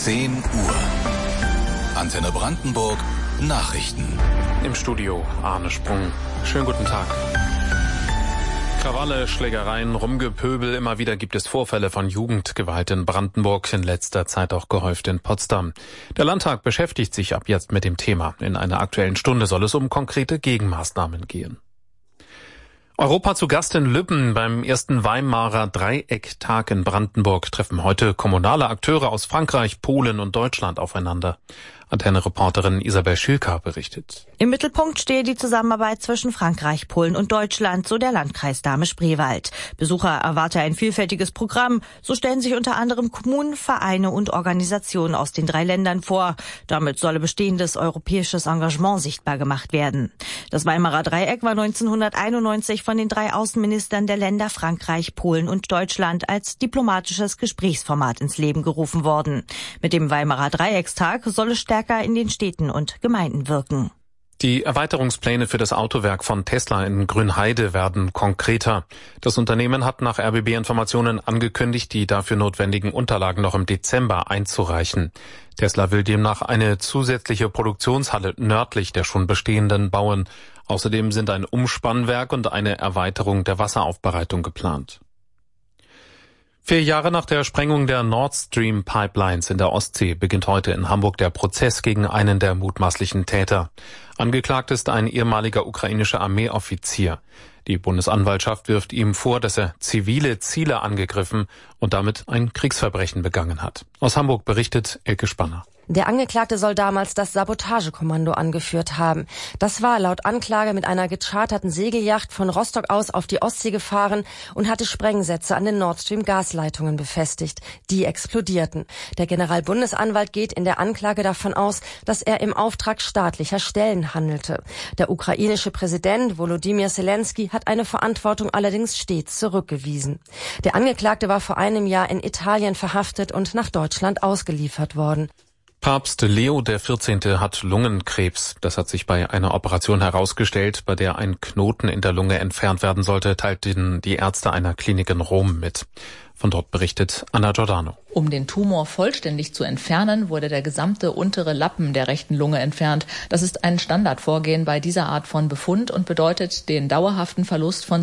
10 Uhr. Antenne Brandenburg Nachrichten. Im Studio Arne Sprung. Schönen guten Tag. Krawalle, Schlägereien, Rumgepöbel, immer wieder gibt es Vorfälle von Jugendgewalt in Brandenburg, in letzter Zeit auch gehäuft in Potsdam. Der Landtag beschäftigt sich ab jetzt mit dem Thema. In einer Aktuellen Stunde soll es um konkrete Gegenmaßnahmen gehen. Europa zu Gast in Lübben. Beim ersten Weimarer Dreiecktag in Brandenburg treffen heute kommunale Akteure aus Frankreich, Polen und Deutschland aufeinander. Antenne-Reporterin Isabel Schilker berichtet. Im Mittelpunkt stehe die Zusammenarbeit zwischen Frankreich, Polen und Deutschland, so der Landkreis Dahme-Spreewald. Besucher erwarte ein vielfältiges Programm. So stellen sich unter anderem Kommunen, Vereine und Organisationen aus den 3 Ländern vor. Damit solle bestehendes europäisches Engagement sichtbar gemacht werden. Das Weimarer Dreieck war 1991 von den 3 Außenministern der Länder Frankreich, Polen und Deutschland als diplomatisches Gesprächsformat ins Leben gerufen worden. Mit dem Weimarer Dreieckstag soll es stärker in den Städten und Gemeinden wirken. Die Erweiterungspläne für das Autowerk von Tesla in Grünheide werden konkreter. Das Unternehmen hat nach RBB-Informationen angekündigt, die dafür notwendigen Unterlagen noch im Dezember einzureichen. Tesla will demnach eine zusätzliche Produktionshalle nördlich der schon bestehenden bauen. Außerdem sind ein Umspannwerk und eine Erweiterung der Wasseraufbereitung geplant. 4 Jahre nach der Sprengung der Nord Stream Pipelines in der Ostsee beginnt heute in Hamburg der Prozess gegen einen der mutmaßlichen Täter. Angeklagt ist ein ehemaliger ukrainischer Armeeoffizier. Die Bundesanwaltschaft wirft ihm vor, dass er zivile Ziele angegriffen und damit ein Kriegsverbrechen begangen hat. Aus Hamburg berichtet Elke Spanner. Der Angeklagte soll damals das Sabotagekommando angeführt haben. Das war laut Anklage mit einer gecharterten Segelyacht von Rostock aus auf die Ostsee gefahren und hatte Sprengsätze an den Nord Stream Gasleitungen befestigt. Die explodierten. Der Generalbundesanwalt geht in der Anklage davon aus, dass er im Auftrag staatlicher Stellen handelte. Der ukrainische Präsident Volodymyr Zelensky hat eine Verantwortung allerdings stets zurückgewiesen. Der Angeklagte war vor einem Jahr in Italien verhaftet und nach Deutschland ausgeliefert worden. Papst Leo XIV. Hat Lungenkrebs. Das hat sich bei einer Operation herausgestellt, bei der ein Knoten in der Lunge entfernt werden sollte, teilten die Ärzte einer Klinik in Rom mit. Von dort berichtet Anna Giordano. Um den Tumor vollständig zu entfernen, wurde der gesamte untere Lappen der rechten Lunge entfernt. Das ist ein Standardvorgehen bei dieser Art von Befund und bedeutet den dauerhaften Verlust von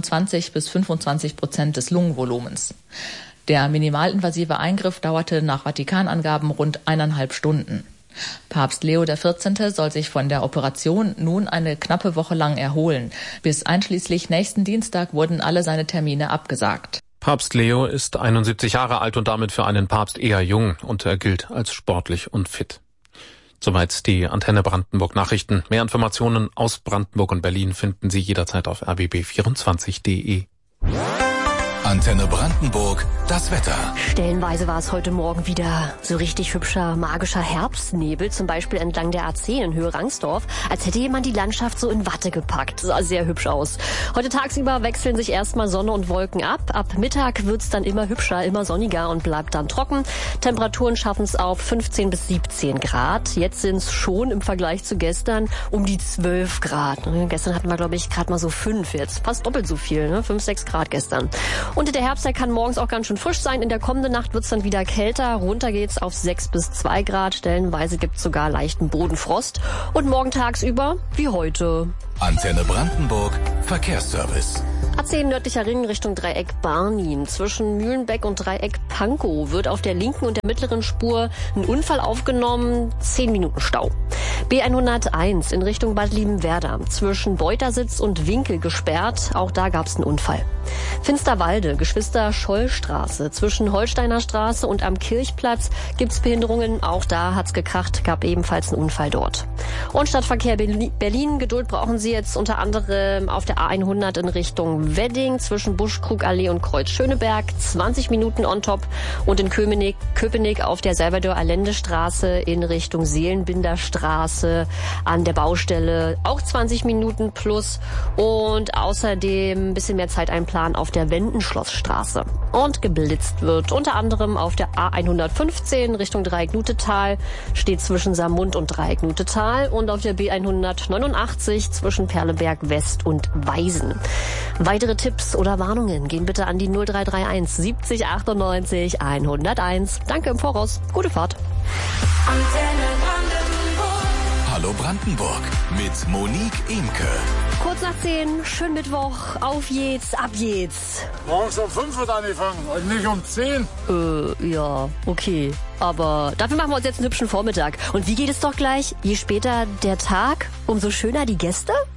20-25% des Lungenvolumens. Der minimalinvasive Eingriff dauerte nach Vatikanangaben rund 1,5 Stunden. Papst Leo XIV. Soll sich von der Operation nun eine knappe Woche lang erholen. Bis einschließlich nächsten Dienstag wurden alle seine Termine abgesagt. Papst Leo ist 71 Jahre alt und damit für einen Papst eher jung und er gilt als sportlich und fit. Soweit die Antenne Brandenburg Nachrichten. Mehr Informationen aus Brandenburg und Berlin finden Sie jederzeit auf rbb24.de. Antenne Brandenburg, das Wetter. Stellenweise war es heute Morgen wieder so richtig hübscher, magischer Herbstnebel, zum Beispiel entlang der A10 in Höhe Rangsdorf, als hätte jemand die Landschaft so in Watte gepackt. Sah sehr hübsch aus. Heute tagsüber wechseln sich erstmal Sonne und Wolken ab. Ab Mittag wird's dann immer hübscher, immer sonniger und bleibt dann trocken. Temperaturen schaffen es auf 15 bis 17 Grad. Jetzt sind es schon im Vergleich zu gestern um die 12 Grad. Gestern hatten wir, glaube ich, gerade mal so 5 jetzt. Fast doppelt so viel, ne? 5, 6 Grad gestern. Und der Herbst, der kann morgens auch ganz schön frisch sein. In der kommenden Nacht wird's dann wieder kälter. Runter geht's auf 6 bis 2 Grad. Stellenweise gibt's sogar leichten Bodenfrost. Und morgen tagsüber wie heute. Antenne Brandenburg, Verkehrsservice. A10 nördlicher Ring Richtung Dreieck Barnim. Zwischen Mühlenbeck und Dreieck Pankow wird auf der linken und der mittleren Spur ein Unfall aufgenommen. 10 Minuten Stau. B101 in Richtung Bad Liebenwerda. Zwischen Beutersitz und Winkel gesperrt. Auch da gab's einen Unfall. Finsterwalde, Geschwister-Scholl-Straße. Zwischen Holsteiner Straße und am Kirchplatz gibt's Behinderungen. Auch da hat's gekracht, gab ebenfalls einen Unfall dort. Und Stadtverkehr Berlin. Geduld brauchen Sie jetzt unter anderem auf der A100 in Richtung Wedding zwischen Buschkrugallee und Kreuz Schöneberg. 20 Minuten on top. Und in Köpenick auf der Salvador-Allende-Straße in Richtung Seelenbinderstraße an der Baustelle. Auch 20 Minuten plus. Und außerdem ein bisschen mehr Zeit einplanen auf der Wendenschlossstraße. Und geblitzt wird unter anderem auf der A115 Richtung Dreieck-Nutetal. Steht zwischen Samund und Dreieck-Nutetal. Und auf der B189 zwischen Perleberg West und Weisen. Weitere Tipps oder Warnungen gehen bitte an die 0331 70 98 101. Danke im Voraus. Gute Fahrt. Hallo Brandenburg mit Monique Imke. Kurz nach 10, schön Mittwoch, auf geht's, ab geht's. Morgens um 5 wird angefangen und nicht um 10. Ja, okay. Aber dafür machen wir uns jetzt einen hübschen Vormittag. Und wie geht es doch gleich? Je später der Tag, umso schöner die Gäste?